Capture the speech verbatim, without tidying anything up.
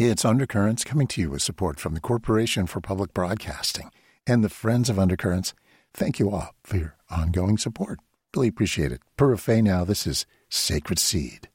It's Undercurrents coming to you with support from the Corporation for Public Broadcasting and the Friends of Undercurrents. Thank you all for your ongoing support. Really appreciate it. Per Fay now, this is Sacred Seed.